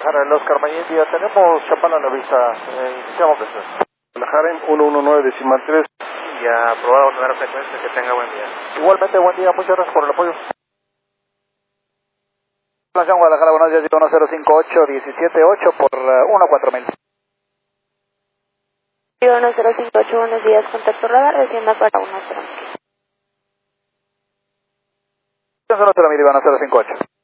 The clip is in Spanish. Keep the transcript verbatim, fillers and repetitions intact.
Para el Oscar Mayindi, ya tenemos Chapala a la vista, eh, iniciamos después. La Harem ciento diecinueve decimal tres. Y aprobado a tener frecuencia, que tenga buen día. Igualmente, buen día, muchas gracias por el apoyo. Nación Guadalajara, buenos días, uno cero cinco ocho diecisiete ocho por uh, uno cuatro mil. uno cero cinco ocho, buenos días, contacto radar, descienda para uno cero mil. uno cero mil, uno cero cinco ocho.